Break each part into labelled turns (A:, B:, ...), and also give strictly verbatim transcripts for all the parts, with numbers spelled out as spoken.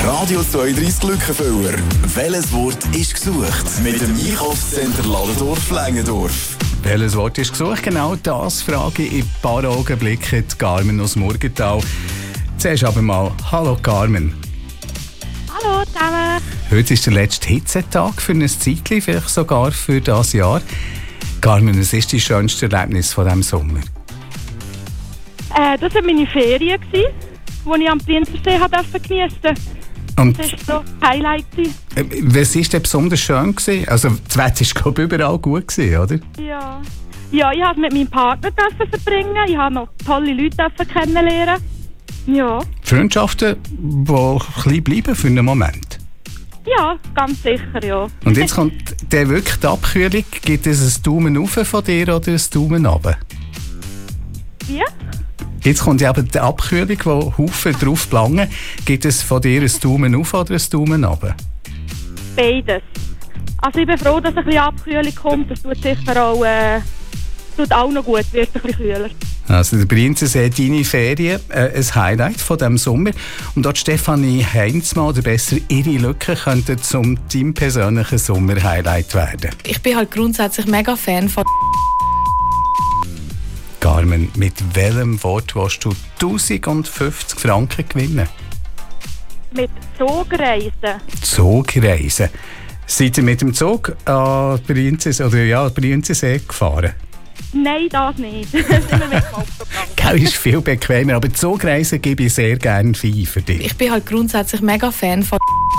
A: Radio zweiunddreißig Glückenfüller. Welches Wort ist gesucht? Mit dem Einkaufscenter Ladendorf-Längendorf.
B: Welches Wort ist gesucht? Genau das frage ich in ein paar Augenblicken die Carmen aus Murgenthal. Zuerst aber mal, hallo Carmen.
C: Hallo zusammen.
B: Heute ist der letzte Hitzetag für ein Zeitchen, vielleicht sogar für dieses Jahr. Carmen, was ist dein schönste Erlebnis von diesem Sommer?
C: Äh, das waren meine Ferien, die ich am Prinzersee geniessen durfte.
B: Und
C: Das war so ein Highlight.
B: äh, was war denn besonders schön gewesen? Also das Wetter war glaube ich überall gut gewesen, oder?
C: Ja. Ja, ich durfte mit meinem Partner verbringen. Ich durfte noch tolle Leute kennenlernen. Ja.
B: Freundschaften, die klein bleiben für einen Moment.
C: Ja, ganz sicher, ja.
B: Und jetzt kommt der wirklich die Abkühlung. Gibt es einen Daumen rauf von dir oder einen Daumen runter?
C: Wie?
B: Jetzt kommt ja eben die Abkühlung, wo Haufen drauf plangen. Gibt es von dir einen Daumen auf oder einen Daumen runter?
C: Beides. Also ich bin froh, dass ein bisschen Abkühlung kommt. Das tut sicher auch, äh, tut auch noch gut, wird ein bisschen kühler.
B: Also der Prinzensee, deine Ferien, äh, ein Highlight von diesem Sommer. Und dort Stefanie Heinzmann, oder besser ihre Lücke, könnte zum deinem persönlichen Sommer-Highlight werden.
D: Ich bin halt grundsätzlich mega Fan von.
B: Carmen, mit welchem Wort willst du tausendfünfzig Franken gewinnen?
C: Mit Zugreisen.
B: Zugreisen. Seid ihr mit dem Zug an Prinzensee, oder ja, Prinzensee gefahren?
C: Nein, das nicht. Das sind wir mit dem Auto gegangen.
B: Gell, ist viel bequemer, aber Zugreisen gebe ich sehr gerne Vieh für dich.
D: Ich bin halt grundsätzlich mega Fan von.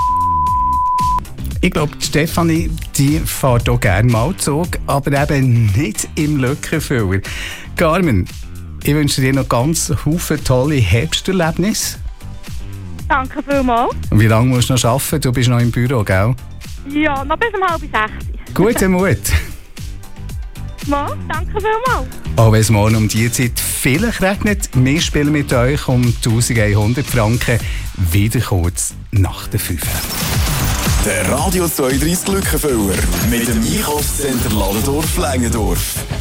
B: Ich glaube, Stefanie, die fährt auch gerne mal Zug, aber eben nicht im Lückenfüller. Carmen, ich wünsche dir noch ganz viele tolle Herbsterlebnisse.
C: Danke vielmals.
B: Und wie lange musst du noch arbeiten? Du bist noch im Büro, gell?
C: Ja, noch bis um halb sechs.
B: Guten Mut.
C: Mal, danke vielmals.
B: Auch wenn es morgen um diese Zeit vielleicht regnet, wir spielen mit euch um eintausendeinhundert Franken wieder kurz nach der fünf.
A: Der Radio zweiunddreißig Glückenfüller. Mit dem Einkaufscenter Ladendorf-Längendorf.